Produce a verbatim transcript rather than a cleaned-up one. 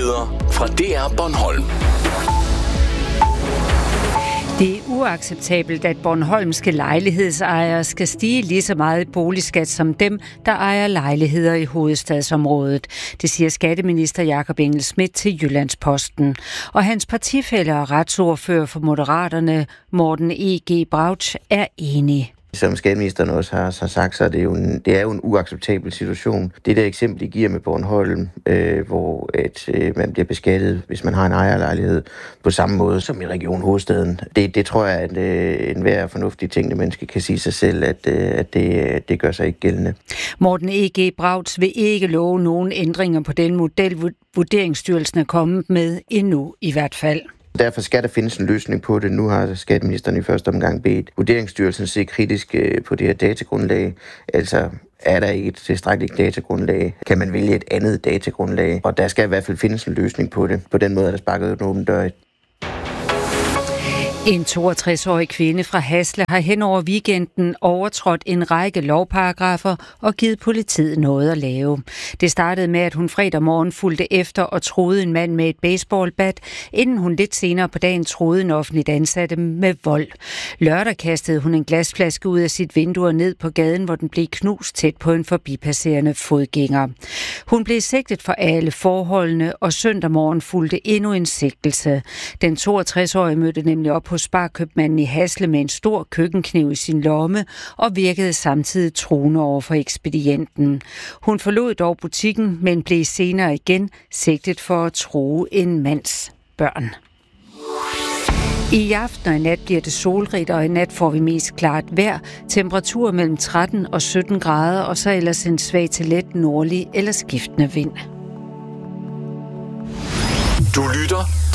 Nyheder fra D R Bornholm. Det er uacceptabelt, at bornholmske lejlighedsejere skal stige lige så meget i boligskat som dem, der ejer lejligheder i hovedstadsområdet. Det siger skatteminister Jakob Engel-Schmidt til Jyllandsposten. Og hans partifæller og retsordfører for Moderaterne, Morten E G Brautsch, er enige. Som skatteministeren også har, har sagt, så er det, jo en, det er jo en uacceptabel situation. Det der eksempel, de giver med Bornholm, øh, hvor at, øh, man bliver beskattet, hvis man har en ejerlejlighed, på samme måde som i Region Hovedstaden. Det, det tror jeg, at øh, enhver fornuftig tænkende menneske kan sige sig selv, at, øh, at det, det gør sig ikke gældende. Morten E G Brautsch vil ikke love nogen ændringer på den model, Vurderingsstyrelsen er kommet med endnu i hvert fald. Derfor skal der findes en løsning på det. Nu har skatteministeren i første omgang bedt Vurderingsstyrelsen se kritisk på det her datagrundlag. Altså, er der ikke et tilstrækkeligt datagrundlag? Kan man vælge et andet datagrundlag? Og der skal i hvert fald findes en løsning på det. På den måde er der sparket en åben dør. En toogtres-årig kvinde fra Hasle har hen over weekenden overtrådt en række lovparagrafer og givet politiet noget at lave. Det startede med, at hun fredag morgen fulgte efter og truede en mand med et baseballbat, inden hun lidt senere på dagen truede en offentligt ansatte med vold. Lørdag kastede hun en glasflaske ud af sit vindue og ned på gaden, hvor den blev knust tæt på en forbipasserende fodgænger. Hun blev sigtet for alle forholdene, og søndag morgen fulgte endnu en sigtelse. Den toogtres-årige mødte nemlig op hos sparkøbmanden i Hasle med en stor køkkenkniv i sin lomme og virkede samtidig truende over for ekspedienten. Hun forlod dog butikken, men blev senere igen sigtet for at true en mands børn. I aften og i nat bliver det solrigt, og i nat får vi mest klart vejr. Temperatur mellem tretten og sytten grader, og så ellers en svag til let nordlig eller skiftende vind. Du lytter